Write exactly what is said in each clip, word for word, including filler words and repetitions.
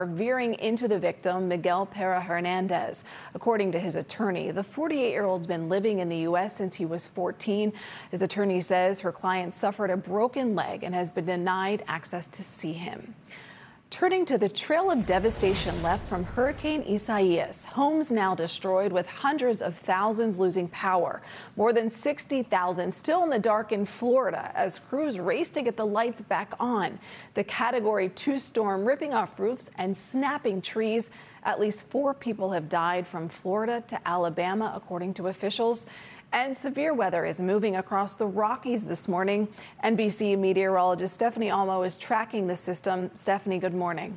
veering into the victim, Miguel Pera Hernandez. According to his attorney, the forty-eight-year-old's been living in the U S since he was fourteen. His attorney says her client suffered a broken leg and has been denied access to see him. Turning to the trail of devastation left from Hurricane Isaias, homes now destroyed with hundreds of thousands losing power. More than sixty thousand still in the dark in Florida as crews race to get the lights back on. The Category two storm ripping off roofs and snapping trees. At least four people have died from Florida to Alabama, according to officials. And severe weather is moving across the Rockies this morning. N B C meteorologist Stephanie Almo is tracking the system. Stephanie, good morning.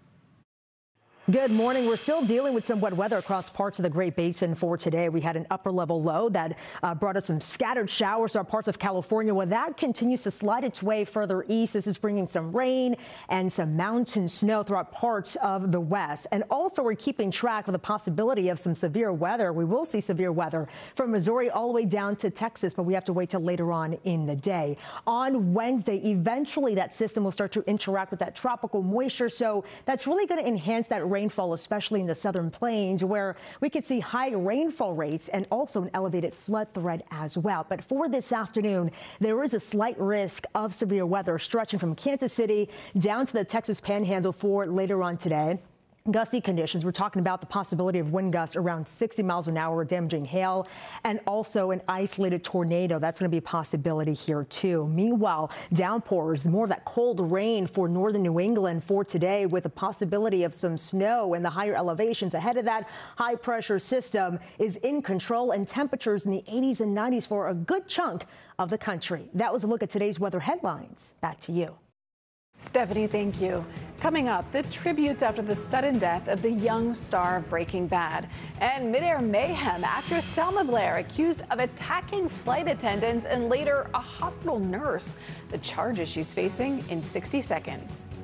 Good morning. We're still dealing with some wet weather across parts of the Great Basin for today. We had an upper level low that uh, brought us some scattered showers to our parts of California. Well, that continues to slide its way further east. This is bringing some rain and some mountain snow throughout parts of the west. And also we're keeping track of the possibility of some severe weather. We will see severe weather from Missouri all the way down to Texas, but we have to wait till later on in the day. On Wednesday, eventually that system will start to interact with that tropical moisture. So that's really going to enhance that rainfall, especially in the southern plains, where we could see high rainfall rates and also an elevated flood threat as well. But for this afternoon, there is a slight risk of severe weather stretching from Kansas City down to the Texas Panhandle for later on today. Gusty conditions. We're talking about the possibility of wind gusts around sixty miles an hour, damaging hail, and also an isolated tornado. That's going to be a possibility here, too. Meanwhile, downpours, more of that cold rain for northern New England for today, with a possibility of some snow in the higher elevations. Ahead of that, high pressure system is in control, and temperatures in the eighties and nineties for a good chunk of the country. That was a look at today's weather headlines. Back to you. Stephanie, thank you. Coming up, the tributes after the sudden death of the young star of Breaking Bad. And midair mayhem, actress Selma Blair accused of attacking flight attendants and later a hospital nurse. The charges she's facing in sixty seconds.